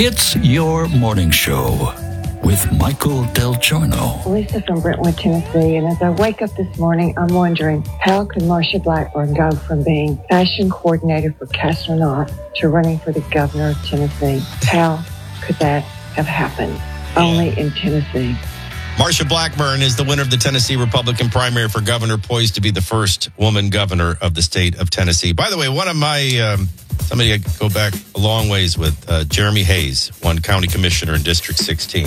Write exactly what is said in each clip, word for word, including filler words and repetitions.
It's your morning show with Michael Del Giorno. Lisa from Brentwood, Tennessee, and as I wake up this morning, I'm wondering, how could Marsha Blackburn go from being fashion coordinator for Castro Knott to running for the governor of Tennessee? How could that have happened? Only in Tennessee. Marsha Blackburn is the winner of the Tennessee Republican primary for governor, poised to be the first woman governor of the state of Tennessee. By the way, one of my, um, somebody I go back a long ways with, uh, Jeremy Hayes, one county commissioner in District sixteen.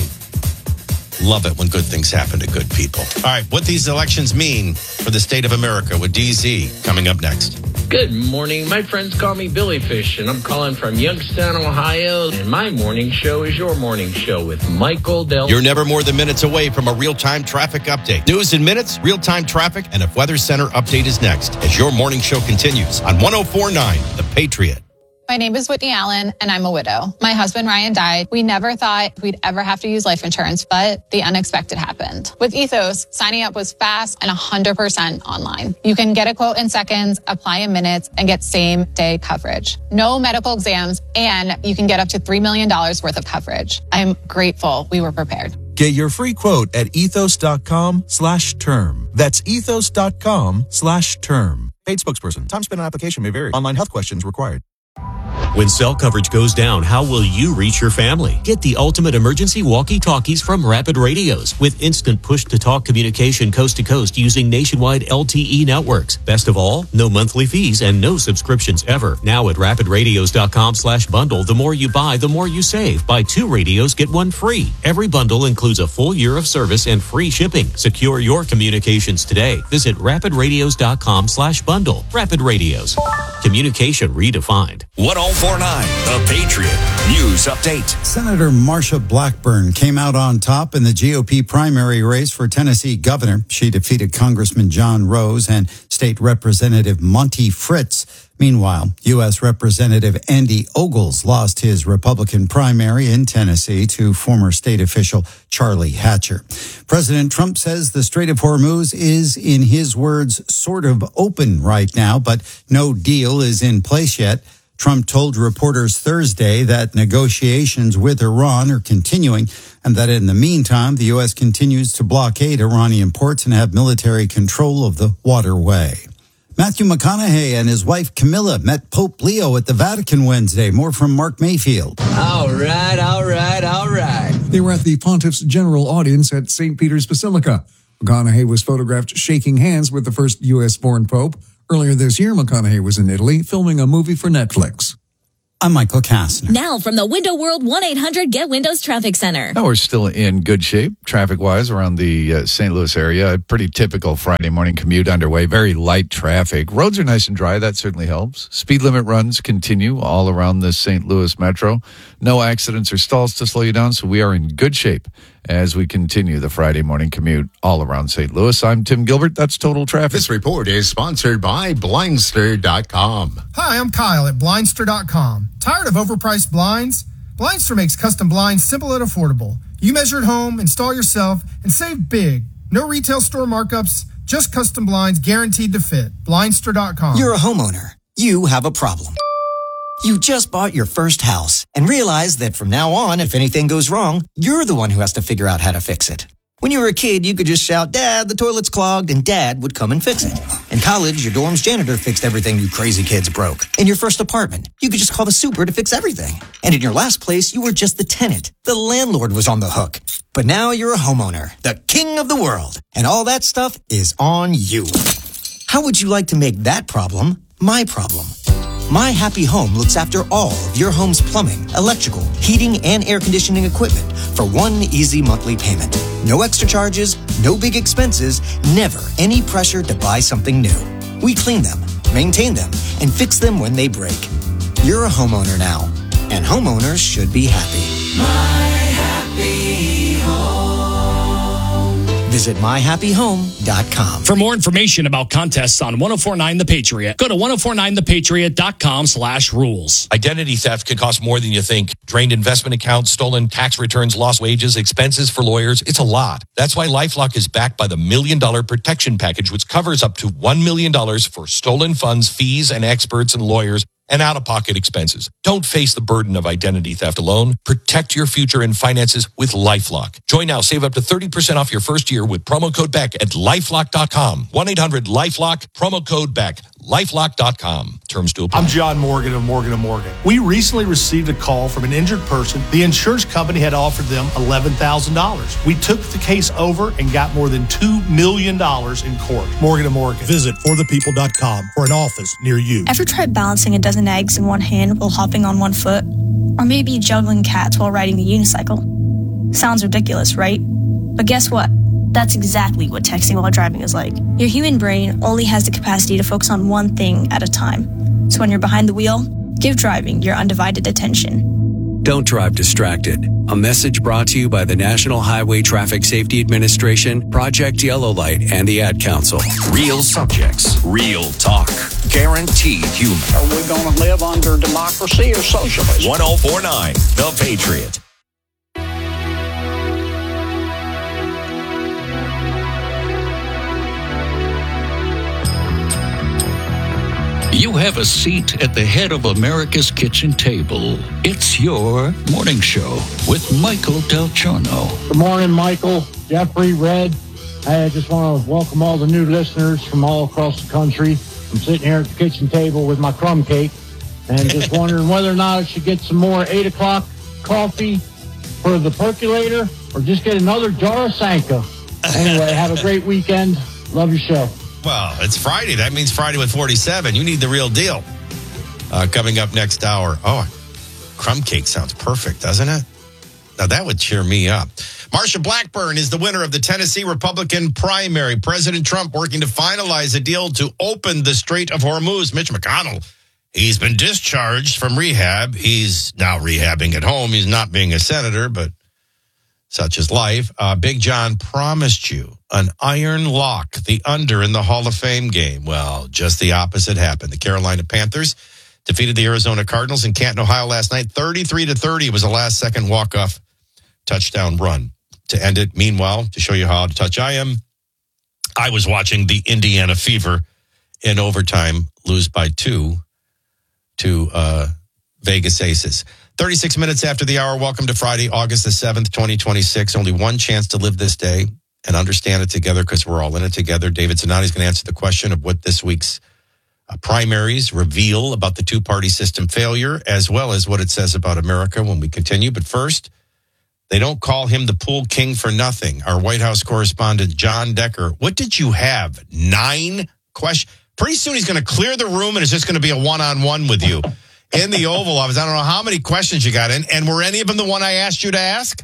Love it when good things happen to good people. All right, what these elections mean for the state of America with D Z coming up next. Good morning. My friends call me Billy Fish, and I'm calling from Youngstown, Ohio. And my morning show is your morning show with Michael Del. You're never more than minutes away from a real-time traffic update. News in minutes, real-time traffic, and a Weather Center update is next as your morning show continues on one oh four point nine The Patriot. My name is Whitney Allen, and I'm a widow. My husband, Ryan, died. We never thought we'd ever have to use life insurance, but the unexpected happened. With Ethos, signing up was fast and one hundred percent online. You can get a quote in seconds, apply in minutes, and get same-day coverage. No medical exams, and you can get up to three million dollars worth of coverage. I'm grateful we were prepared. Get your free quote at ethos.com slash term. That's ethos.com slash term. Paid spokesperson. Time spent on application may vary. Online health questions required. When cell coverage goes down, how will you reach your family? Get the ultimate emergency walkie-talkies from Rapid Radios with instant push-to-talk communication coast to coast using nationwide L T E networks. Best of all, no monthly fees and no subscriptions ever. Now at rapidradios.com slash bundle, the more you buy, the more you save. Buy two radios, get one free. Every bundle includes a full year of service and free shipping. Secure your communications today. Visit rapidradios.com slash bundle. Rapid Radios. Communication redefined. one oh four point nine The Patriot News Update. Senator Marsha Blackburn came out on top in the G O P primary race for Tennessee governor. She defeated Congressman John Rose and State Representative Monty Fritz. Meanwhile, U S Representative Andy Ogles lost his Republican primary in Tennessee to former state official Charlie Hatcher. President Trump says the Strait of Hormuz is, in his words, sort of open right now, but no deal is in place yet. Trump told reporters Thursday that negotiations with Iran are continuing and that in the meantime, the U S continues to blockade Iranian ports and have military control of the waterway. Matthew McConaughey and his wife Camilla met Pope Leo at the Vatican Wednesday. More from Mark Mayfield. All right, all right, all right. They were at the Pontiff's general audience at Saint Peter's Basilica. McConaughey was photographed shaking hands with the first U S-born pope. Earlier this year, McConaughey was in Italy filming a movie for Netflix. I'm Michael Kastner. Now from the Window World one eight hundred Get Windows Traffic Center. Now we're still in good shape traffic-wise around the uh, Saint Louis area. A pretty typical Friday morning commute underway. Very light traffic. Roads are nice and dry. That certainly helps. Speed limit runs continue all around the Saint Louis metro. No accidents or stalls to slow you down, so we are in good shape as we continue the Friday morning commute all around Saint Louis. I'm Tim Gilbert. That's Total Traffic. This report is sponsored by Blindster dot com. Hi, I'm Kyle at Blindster dot com. Tired of overpriced blinds? Blindster makes custom blinds simple and affordable. You measure at home, install yourself, and save big. No retail store markups, just custom blinds guaranteed to fit. Blindster dot com. You're a homeowner. You have a problem. You just bought your first house and realized that from now on, if anything goes wrong, you're the one who has to figure out how to fix it. When you were a kid, you could just shout, "Dad, the toilet's clogged," and Dad would come and fix it. In college, your dorm's janitor fixed everything you crazy kids broke. In your first apartment, you could just call the super to fix everything. And in your last place, you were just the tenant. The landlord was on the hook. But now you're a homeowner, the king of the world, and all that stuff is on you. How would you like to make that problem my problem? My Happy Home looks after all of your home's plumbing, electrical, heating, and air conditioning equipment for one easy monthly payment. No extra charges, no big expenses, never any pressure to buy something new. We clean them, maintain them, and fix them when they break. You're a homeowner now, and homeowners should be happy. My Happy Home. Visit my happy home dot com. For more information about contests on one oh four point nine The Patriot, go to ten forty-nine the patriot dot com slash rules. Identity theft can cost more than you think. Drained investment accounts, stolen tax returns, lost wages, expenses for lawyers. It's a lot. That's why LifeLock is backed by the Million Dollar Protection Package, which covers up to one million dollars for stolen funds, fees, and experts and lawyers. and out-of-pocket expenses. Don't face the burden of identity theft alone. Protect your future and finances with LifeLock. Join now. Save up to thirty percent off your first year with promo code Beck at lifelock dot com. one eight hundred lifelock, promo code Beck. lifelock dot com. Terms to apply. I'm John Morgan of Morgan and Morgan. We recently received a call from an injured person. The insurance company had offered them eleven thousand dollars. We took the case over and got more than two million dollars in court. Morgan and Morgan. Visit for the people dot com for an office near you. Ever tried balancing a dozen eggs in one hand while hopping on one foot? Or maybe juggling cats while riding a unicycle? Sounds ridiculous, right? But guess what? That's exactly what texting while driving is like. Your human brain only has the capacity to focus on one thing at a time. So when you're behind the wheel, give driving your undivided attention. Don't drive distracted. A message brought to you by the National Highway Traffic Safety Administration, Project Yellow Light, and the Ad Council. Real subjects, real talk. Guaranteed human. Are we going to live under democracy or socialism? one oh four point nine The Patriot. You have a seat at the head of America's kitchen table. It's your morning show with Michael Del Giorno. Good morning, Michael, Jeffrey, Red. I just want to welcome all the new listeners from all across the country. I'm sitting here at the kitchen table with my crumb cake and just wondering whether or not I should get some more eight o'clock coffee for the percolator or just get another jar of Sanka. Anyway, have a great weekend. Love your show. Well, it's Friday. That means Friday with forty-seven. You need the real deal. Uh, coming up next hour. Oh, crumb cake sounds perfect, doesn't it? Now, that would cheer me up. Marsha Blackburn is the winner of the Tennessee Republican primary. President Trump working to finalize a deal to open the Strait of Hormuz. Mitch McConnell, he's been discharged from rehab. He's now rehabbing at home. He's not being a senator, but such is life. Uh, Big John promised you an iron lock, the under in the Hall of Fame game. Well, just the opposite happened. The Carolina Panthers defeated the Arizona Cardinals in Canton, Ohio last night. thirty-three to thirty was a last-second walk-off touchdown run to end it. Meanwhile, to show you how out of touch I am, I was watching the Indiana Fever in overtime lose by two to uh, Vegas Aces. thirty-six minutes after the hour. Welcome to Friday, August the seventh, twenty twenty-six. Only one chance to live this day and understand it together because we're all in it together. David Zanatti is going to answer the question of what this week's uh, primaries reveal about the two-party system failure, as well as what it says about America when we continue. But first, they don't call him the pool king for nothing. Our White House correspondent, John Decker. What did you have? Nine questions? Pretty soon he's going to clear the room and it's just going to be a one-on-one with you in the Oval Office. I don't know how many questions you got in. And were any of them the one I asked you to ask?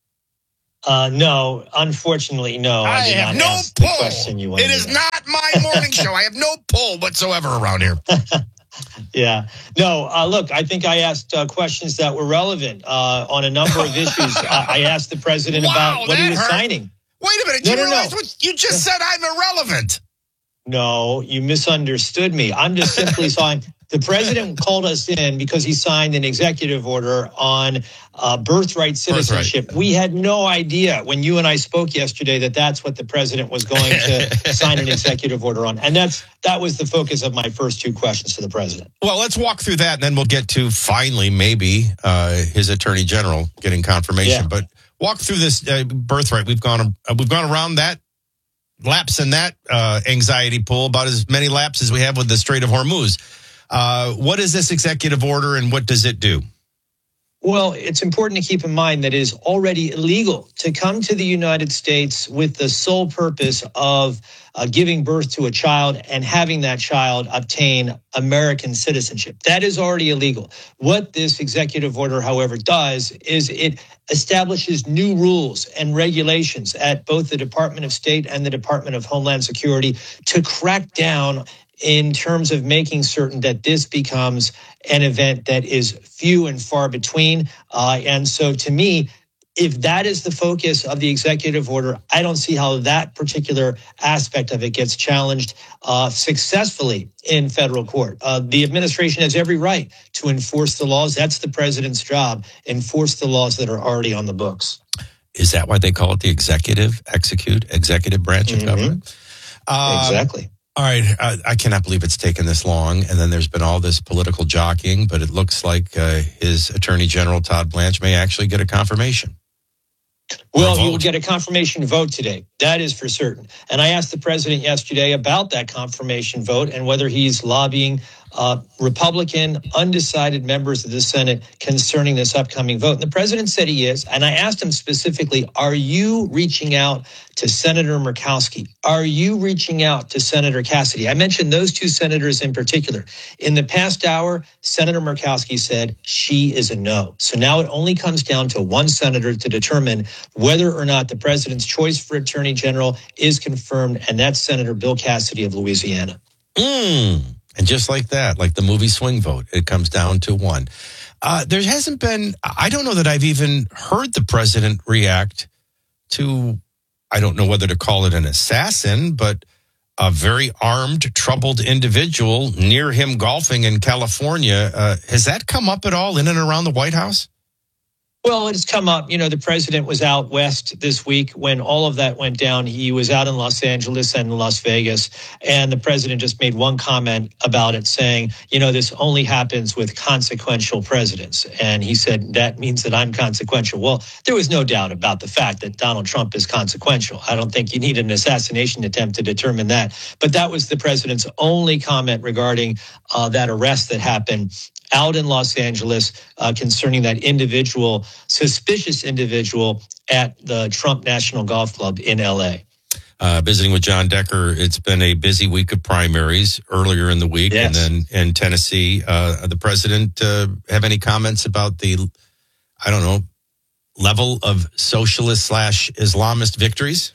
Uh, no, unfortunately, no. I, I did have not no ask pull. The question you wanted it is to not my morning show. I have no pull whatsoever around here. Yeah. No, uh, look, I think I asked uh, questions that were relevant uh, on a number of issues. I, I asked the president wow, about what he was hurt. signing. Wait a minute. No, you no, realize no. what you just said? I'm irrelevant. No, you misunderstood me. I'm just simply saying the president called us in because he signed an executive order on uh, birthright citizenship. Birthright. We had no idea when you and I spoke yesterday that that's what the president was going to sign an executive order on. And that's that was the focus of my first two questions to the president. Well, let's walk through that, and then we'll get to finally maybe uh, his attorney general getting confirmation. Yeah. But walk through this uh, birthright. We've gone uh, we've gone around that. Laps in that uh, anxiety pool, about as many laps as we have with the Strait of Hormuz. Uh, what is this executive order and what does it do? Well, it's important to keep in mind that it is already illegal to come to the United States with the sole purpose of uh, giving birth to a child and having that child obtain American citizenship. That is already illegal. What this executive order, however, does is it establishes new rules and regulations at both the Department of State and the Department of Homeland Security to crack down in terms of making certain that this becomes an event that is few and far between. Uh, and so to me, if that is the focus of the executive order, I don't see how that particular aspect of it gets challenged uh, successfully in federal court. Uh, the administration has every right to enforce the laws. That's the president's job, enforce the laws that are already on the books. Is that why they call it the executive, execute, executive branch of Mm-hmm. government? Uh, exactly. All right, uh, I cannot believe it's taken this long, and then there's been all this political jockeying, but it looks like uh, his Attorney General, Todd Blanche, may actually get a confirmation. Well, he will get a confirmation vote today. That is for certain. And I asked the president yesterday about that confirmation vote and whether he's lobbying uh, Republican undecided members of the Senate concerning this upcoming vote. And the president said he is. And I asked him specifically, are you reaching out to Senator Murkowski? Are you reaching out to Senator Cassidy? I mentioned those two senators in particular. In the past hour, Senator Murkowski said she is a no. So now it only comes down to one senator to determine whether or not the president's choice for Attorney General is confirmed, and that's Senator Bill Cassidy of Louisiana. Mm. And just like that, like the movie Swing Vote, it comes down to one. Uh, there hasn't been, I don't know that I've even heard the president react to, I don't know whether to call it an assassin, but a very armed, troubled individual near him golfing in California. Uh, has that come up at all in and around the White House? Well, it's come up. You know, the president was out west this week when all of that went down. He was out in Los Angeles and in Las Vegas, and the president just made one comment about it saying, you know, this only happens with consequential presidents. And he said, that means that I'm consequential. Well, there was no doubt about the fact that Donald Trump is consequential. I don't think you need an assassination attempt to determine that. But that was the president's only comment regarding uh, that arrest that happened out in Los Angeles uh, concerning that individual, suspicious individual at the Trump National Golf Club in L A. Uh, visiting with John Decker, it's been a busy week of primaries earlier in the week. Yes. And then in Tennessee, uh, the president uh, have any comments about the, I don't know, level of socialist slash Islamist victories?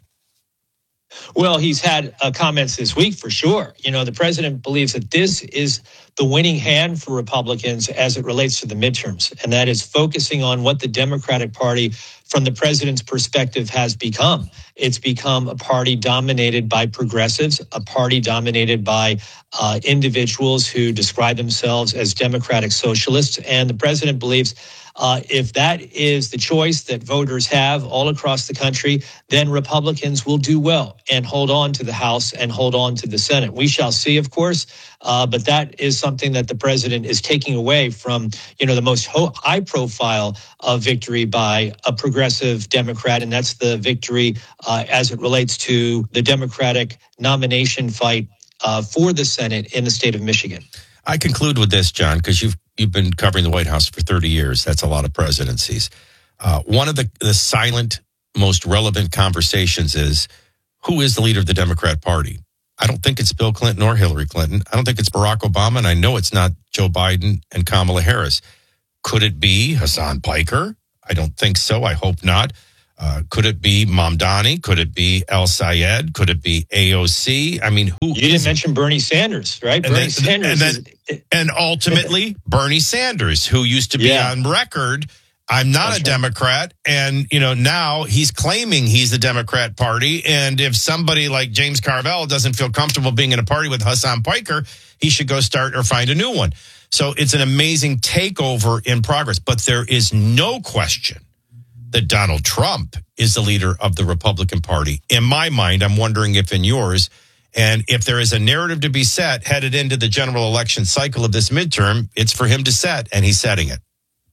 Well, he's had uh, comments this week for sure. You know, the president believes that this is the winning hand for Republicans as it relates to the midterms, and that is focusing on what the Democratic Party, from the president's perspective, has become. It's become a party dominated by progressives, a party dominated by uh, individuals who describe themselves as democratic socialists, and the president believes Uh, if that is the choice that voters have all across the country, then Republicans will do well and hold on to the House and hold on to the Senate. We shall see, of course, uh, but that is something that the president is taking away from, you know, the most ho- high-profile uh, victory by a progressive Democrat, and that's the victory uh, as it relates to the Democratic nomination fight uh, for the Senate in the state of Michigan. I conclude with this, John, because you've you've been covering the White House for thirty years. That's a lot of presidencies. Uh, one of the, the silent, most relevant conversations is, who is the leader of the Democrat Party? I don't think it's Bill Clinton or Hillary Clinton. I don't think it's Barack Obama, and I know it's not Joe Biden and Kamala Harris. Could it be Hassan Piker? I don't think so. I hope not. Uh, could it be Mamdani? Could it be El Sayed? Could it be A O C? I mean, who? You didn't mention Bernie Sanders, right? And Bernie then, Sanders. And, then, is, and ultimately, Bernie Sanders, who used to be Yeah. on record, I'm not That's a Democrat. And, you know, now he's claiming he's the Democrat Party. And if somebody like James Carville doesn't feel comfortable being in a party with Hassan Piker, he should go start or find a new one. So it's an amazing takeover in progress. But there is no question that Donald Trump is the leader of the Republican Party. In my mind, I'm wondering if in yours, and if there is a narrative to be set headed into the general election cycle of this midterm, it's for him to set, and he's setting it.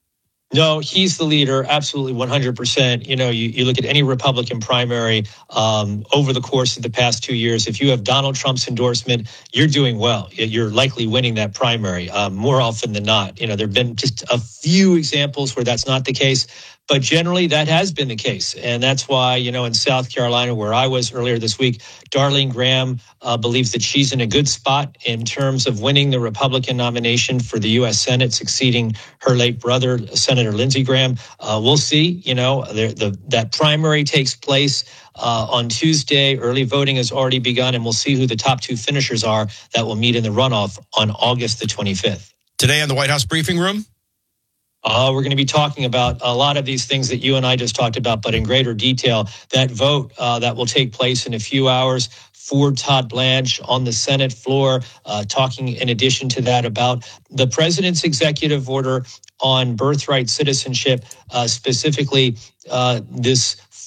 No, he's the leader, absolutely one hundred percent. You know, you, you look at any Republican primary um, over the course of the past two years, if you have Donald Trump's endorsement, you're doing well. You're likely winning that primary um, more often than not. You know, there have been just a few examples where that's not the case, but generally that has been the case. And that's why, you know, in South Carolina, where I was earlier this week, Darlene Graham uh, believes that she's in a good spot in terms of winning the Republican nomination for the U S Senate, succeeding her late brother, Senator Lindsey Graham. Uh, we'll see. You know, the, the, that primary takes place uh, on Tuesday. Early voting has already begun, and we'll see who the top two finishers are that will meet in the runoff on August the twenty-fifth. Today on the White House briefing room? Uh, we're going to be talking about a lot of these things that you and I just talked about, but in greater detail. That vote uh, that will take place in a few hours for Todd Blanche on the Senate floor, uh, talking in addition to that about the president's executive order on birthright citizenship, uh, specifically uh, this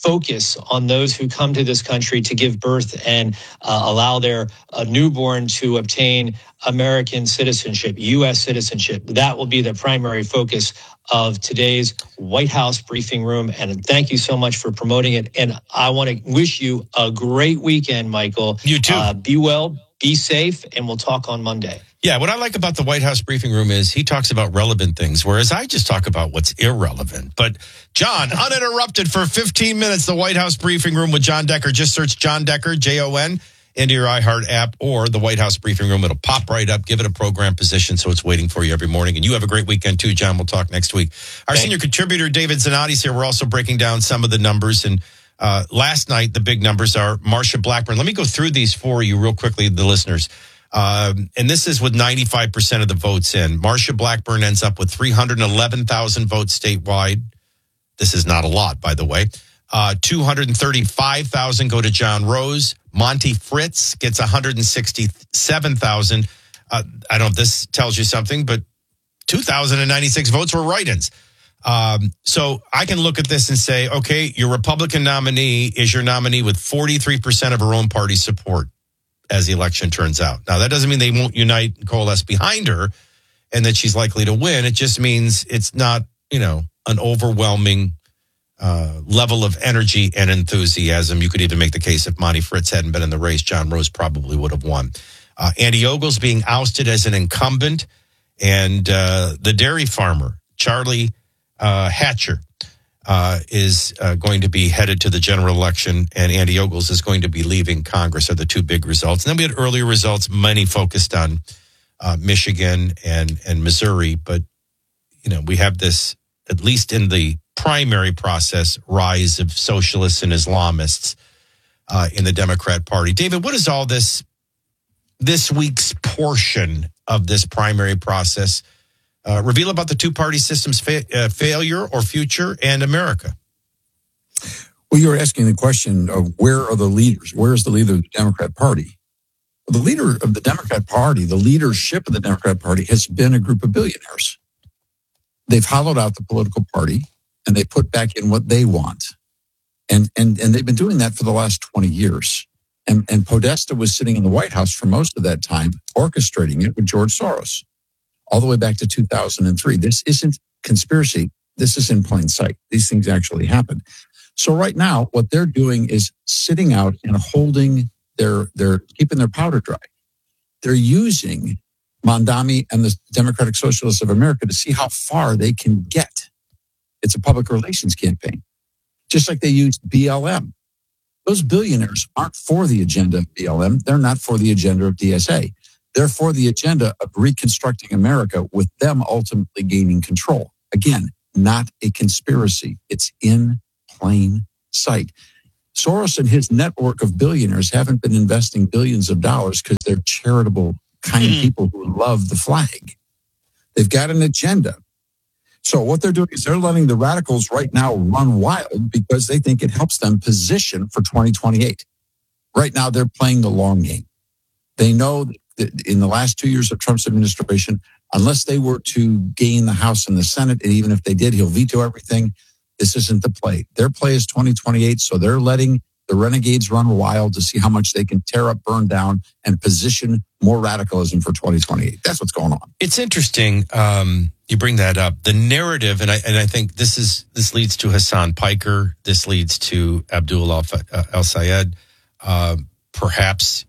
focus on those who come to this country to give birth and uh, allow their uh, newborn to obtain American citizenship, U S citizenship. That will be the primary focus of today's White House briefing room. And thank you so much for promoting it. And I want to wish you a great weekend, Michael. You too. Uh, be well, be safe, and we'll talk on Monday. Yeah, what I like about the White House briefing room is he talks about relevant things, whereas I just talk about what's irrelevant. But John, uninterrupted for fifteen minutes, the White House briefing room with John Decker. Just search John Decker, J O N, into your iHeart app or the White House briefing room. It'll pop right up. Give it a program position so it's waiting for you every morning. And you have a great weekend too, John. We'll talk next week. Our Thanks. Senior contributor, David Zanotti's here. We're also breaking down some of the numbers. And uh, last night, the big numbers are Marsha Blackburn. Let me go through these for you real quickly, the listeners. Um, and this is with ninety-five percent of the votes in. Marsha Blackburn ends up with three hundred eleven thousand votes statewide. This is not a lot, by the way. Uh, two hundred thirty-five thousand go to John Rose. Monty Fritz gets one hundred sixty-seven thousand. Uh, I don't know if this tells you something, but two thousand ninety-six votes were write-ins. Um, so I can look at this and say, okay, your Republican nominee is your nominee with forty-three percent of her own party support as the election turns out. Now, that doesn't mean they won't unite and coalesce behind her and that she's likely to win. It just means it's not, you know, an overwhelming uh, level of energy and enthusiasm. You could even make the case if Monty Fritz hadn't been in the race, John Rose probably would have won. Uh, Andy Ogle's being ousted as an incumbent, and uh, the dairy farmer, Charlie uh, Hatcher, Uh, is uh, going to be headed to the general election, and Andy Ogles is going to be leaving Congress are the two big results. And then we had earlier results, many focused on uh, Michigan and, and Missouri. But, you know, we have this, at least in the primary process, rise of socialists and Islamists uh, in the Democrat Party. David, what is all this, this week's portion of this primary process Uh, reveal about the two-party system's fa- uh, failure or future and America? Well, you're asking the question of where are the leaders? Where is the leader of the Democrat Party? Well, the leader of the Democrat Party, the leadership of the Democrat Party has been a group of billionaires. They've hollowed out the political party and they put back in what they want. And and and they've been doing that for the last twenty years. And, and Podesta was sitting in the White House for most of that time, orchestrating it with George Soros. All the way back to two thousand three. This isn't conspiracy. This is in plain sight. These things actually happen. So right now, what they're doing is sitting out and holding their, their keeping their powder dry. They're using Mondami and the Democratic Socialists of America to see how far they can get. It's a public relations campaign. Just like they used B L M. Those billionaires aren't for the agenda of B L M. They're not for the agenda of D S A. They're for the agenda of reconstructing America with them ultimately gaining control. Again, not a conspiracy. It's in plain sight. Soros and his network of billionaires haven't been investing billions of dollars because they're charitable, kind mm. people who love the flag. They've got an agenda. So what they're doing is they're letting the radicals right now run wild because they think it helps them position for twenty twenty-eight. Right now, they're playing the long game. They know that in the last two years of Trump's administration, unless they were to gain the House and the Senate, and even if they did, he'll veto everything. This isn't the play. Their play is twenty twenty-eight, so they're letting the renegades run wild to see how much they can tear up, burn down, and position more radicalism for twenty twenty-eight. That's what's going on. It's interesting. Um, you bring that up. The narrative, and I and I think this is this leads to Hassan Piker. This leads to Abdul El-Sayed, uh, perhaps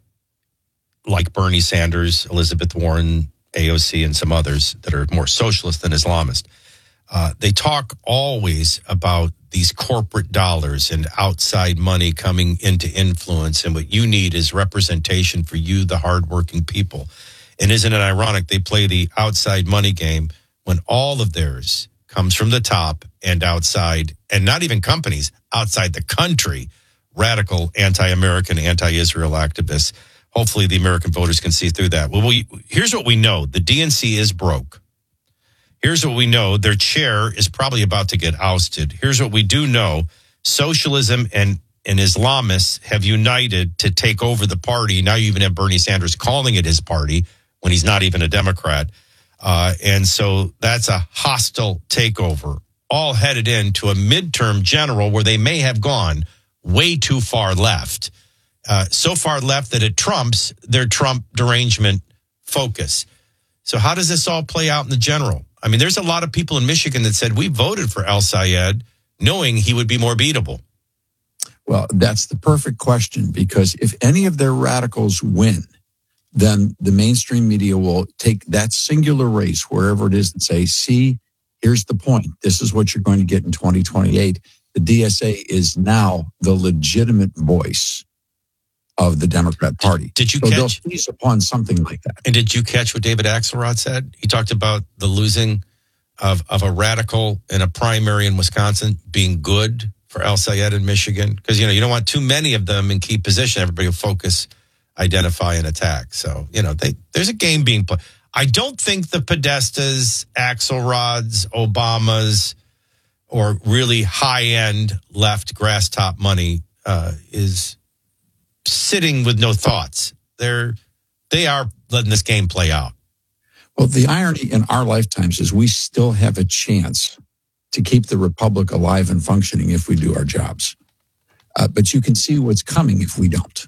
like Bernie Sanders, Elizabeth Warren, A O C, and some others that are more socialist than Islamist. Uh, they talk always about these corporate dollars and outside money coming into influence, and what you need is representation for you, the hardworking people. And isn't it ironic they play the outside money game when all of theirs comes from the top and outside, and not even companies, outside the country, radical anti-American, anti-Israel activists. Hopefully the American voters can see through that. Well, we, here's what we know. The D N C is broke. Here's what we know. Their chair is probably about to get ousted. Here's what we do know. Socialism and, and Islamists have united to take over the party. Now you even have Bernie Sanders calling it his party when he's not even a Democrat. Uh, and so that's a hostile takeover. all headed into a midterm general where they may have gone way too far left. Uh, so far left that it trumps their Trump derangement focus. So how does this all play out in the general? I mean, there's a lot of people in Michigan that said we voted for El-Sayed knowing he would be more beatable. Well, that's the perfect question, because if any of their radicals win, then the mainstream media will take that singular race, wherever it is, and say, see, here's the point. This is what you're going to get in twenty twenty-eight. The D S A is now the legitimate voice of the Democrat Party. Did you so catch? They'll seize upon something like that. And did you catch what David Axelrod said? He talked about the losing of, of a radical in a primary in Wisconsin being good for El-Sayed in Michigan. Because, you know, you don't want too many of them in key position. Everybody will focus, identify, and attack. So, you know, they, there's a game being played. I don't think the Podestas, Axelrods, Obamas, or really high-end left grass-top money uh, is sitting with no thoughts. They're, they are letting this game play out. Well, the irony in our lifetimes is we still have a chance to keep the republic alive and functioning if we do our jobs. Uh, but you can see what's coming if we don't.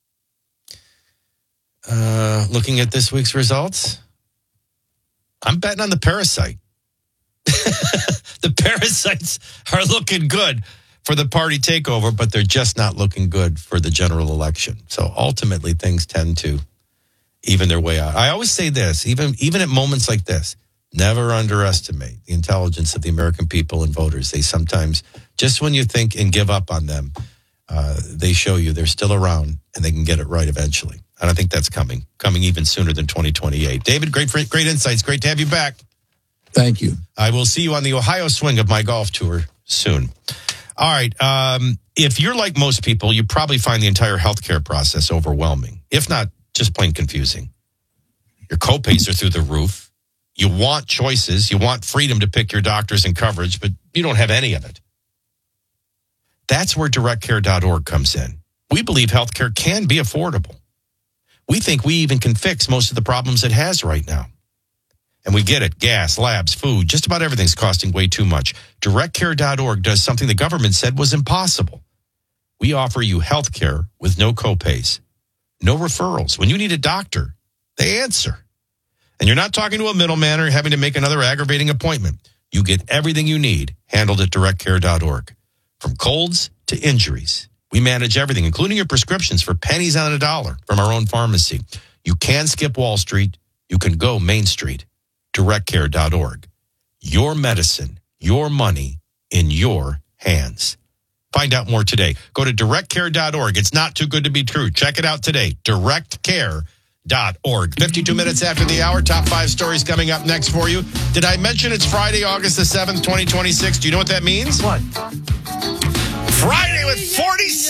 Uh, looking at this week's results, I'm betting on the parasite. The parasites are looking good for the party takeover, but they're just not looking good for the general election. So ultimately, things tend to even their way out. I always say this, even, even at moments like this, never underestimate the intelligence of the American people and voters. They sometimes, just when you think and give up on them, uh, they show you they're still around and they can get it right eventually. And I think that's coming, coming even sooner than twenty twenty-eight. David, great, great insights. Great to have you back. Thank you. I will see you on the Ohio swing of my golf tour soon. All right. Um, if you're like most people, you probably find the entire healthcare process overwhelming, if not just plain confusing. Your copays are through the roof. You want choices. You want freedom to pick your doctors and coverage, but you don't have any of it. That's where direct care dot org comes in. We believe healthcare can be affordable. We think we even can fix most of the problems it has right now. And we get it. Gas, labs, food, just about everything's costing way too much. direct care dot org does something the government said was impossible. We offer you health care with no copays, no referrals. When you need a doctor, they answer. And you're not talking to a middleman or having to make another aggravating appointment. You get everything you need handled at direct care dot org. From colds to injuries, we manage everything, including your prescriptions for pennies on a dollar from our own pharmacy. You can skip Wall Street. You can go Main Street. direct care dot org. Your medicine, your money in your hands. Find out more today. Go to direct care dot org. It's not too good to be true. Check it out today. direct care dot org. fifty-two minutes after the hour, top five stories coming up next for you. Did I mention it's Friday, August the seventh, twenty twenty-six? Do you know what that means? What? Friday with forty-six